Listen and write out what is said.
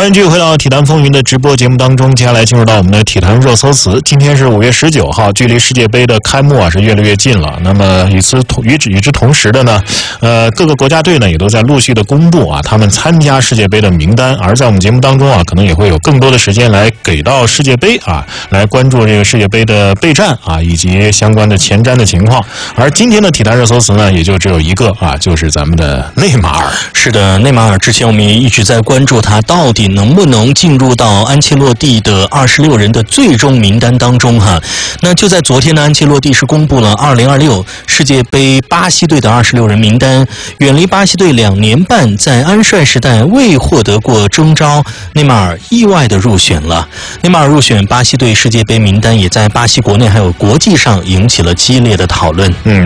欢迎继续回到体坛风云的直播节目当中，接下来进入到我们的体坛热搜词。今天是5月19号，距离世界杯的开幕是越来越近了。那么与之同时的呢，各个国家队呢也都在陆续的公布他们参加世界杯的名单。而在我们节目当中可能也会有更多的时间来给到世界杯来关注这个世界杯的备战以及相关的前瞻的情况。而今天的体坛热搜词呢，也就只有一个就是咱们的内马尔。 是的，内马尔之前我们也一直在关注他到底能不能进入到安切洛蒂的26人的最终名单当中那就在昨天呢，安切洛蒂是公布了2026世界杯巴西队的26人名单。远离巴西队2年半，在安帅时代未获得过征召，内马尔意外的入选了。内马尔入选巴西队世界杯名单，也在巴西国内还有国际上引起了激烈的讨论。